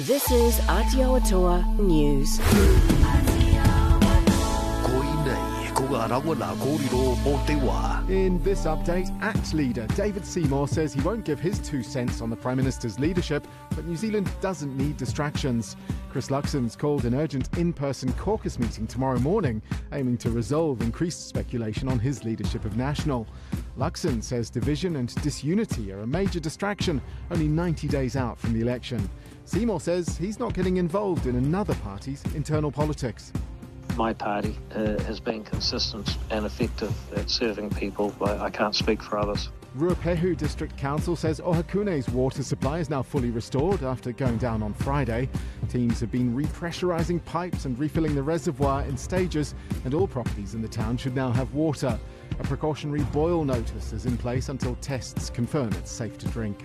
This is Aotearoa News. In this update, ACT leader David Seymour says he won't give his 2 cents on the Prime Minister's leadership, but New Zealand doesn't need distractions. Chris Luxon's called an urgent in-person caucus meeting tomorrow morning, aiming to resolve increased speculation on his leadership of National. Luxon says division and disunity are a major distraction, only 90 days out from the election. Seymour says he's not getting involved in another party's internal politics. My party has been consistent and effective at serving people. I can't speak for others. Ruapehu District Council says Ohakune's water supply is now fully restored after going down on Friday. Teams have been repressurising pipes and refilling the reservoir in stages, and all properties in the town should now have water. A precautionary boil notice is in place until tests confirm it's safe to drink.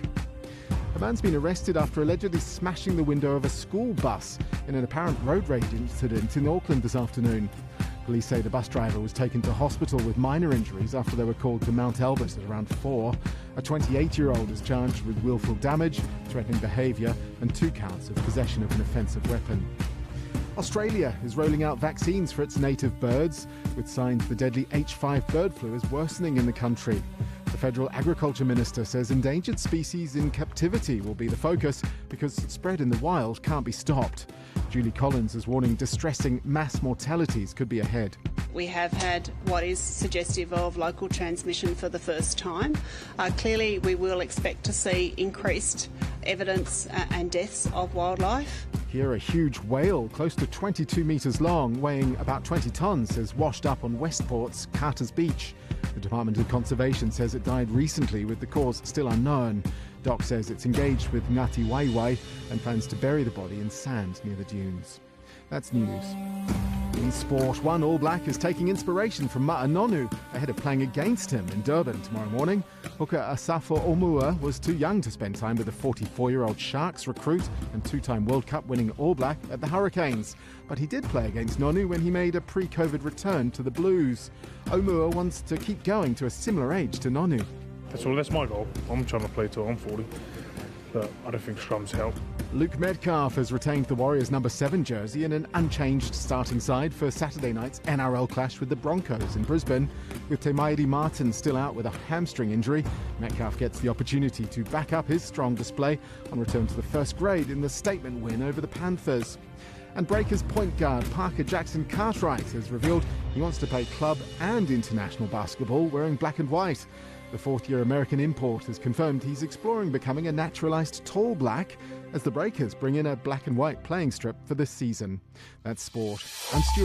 A man's been arrested after allegedly smashing the window of a school bus in an apparent road rage incident in Auckland this afternoon. Police say the bus driver was taken to hospital with minor injuries after they were called to Mount Albert at around 4. A 28-year-old is charged with willful damage, threatening behaviour and 2 counts of possession of an offensive weapon. Australia is rolling out vaccines for its native birds, with signs the deadly H5 bird flu is worsening in the country. The Federal Agriculture Minister says endangered species in captivity will be the focus because spread in the wild can't be stopped. Julie Collins is warning distressing mass mortalities could be ahead. We have had what is suggestive of local transmission for the first time. Clearly, we will expect to see increased evidence and deaths of wildlife. Here, a huge whale, close to 22 metres long, weighing about 20 tonnes, has washed up on Westport's Carter's Beach. The Department of Conservation says it died recently, with the cause still unknown. DOC says it's engaged with Ngati Waiwai and plans to bury the body in sand near the dunes. That's news. In sport, one All Black is taking inspiration from Ma'anonu ahead of playing against him in Durban tomorrow morning. Hooker Asafo Omua was too young to spend time with the 44-year-old Sharks recruit and 2-time World Cup winning All Black at the Hurricanes. But he did play against Nonu when he made a pre-COVID return to the Blues. Omua wants to keep going to a similar age to Nonu. That's my goal. I'm trying to play till I'm 40, but I don't think scrums help. Luke Metcalf has retained the Warriors' number 7 jersey in an unchanged starting side for Saturday night's NRL clash with the Broncos in Brisbane. With Te Maire Martin still out with a hamstring injury, Metcalf gets the opportunity to back up his strong display on return to the first grade in the statement win over the Panthers. And Breakers point guard Parker Jackson Cartwright has revealed he wants to play club and international basketball wearing black and white. The 4th-year American import has confirmed he's exploring becoming a naturalised tall black as the Breakers bring in a black and white playing strip for this season. That's sport. I'm Stuart.